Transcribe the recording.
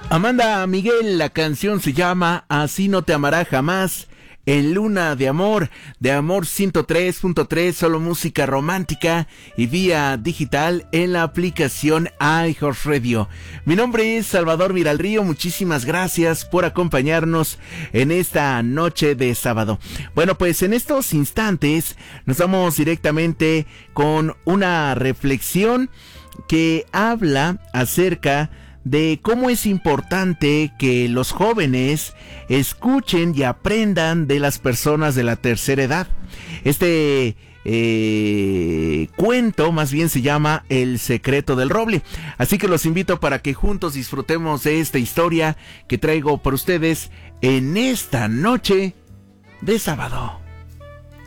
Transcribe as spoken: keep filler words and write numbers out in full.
Amanda Miguel, la canción se llama Así no te amará jamás. En Luna de Amor, de Amor ciento tres punto tres, solo música romántica y vía digital en la aplicación iHeartRadio. Mi nombre es Salvador Miralrío, muchísimas gracias por acompañarnos en esta noche de sábado. Bueno, pues en estos instantes nos vamos directamente con una reflexión que habla acerca de cómo es importante que los jóvenes escuchen y aprendan de las personas de la tercera edad. Este eh, cuento más bien se llama El secreto del roble. Así que los invito para que juntos disfrutemos de esta historia que traigo por ustedes en esta noche de sábado.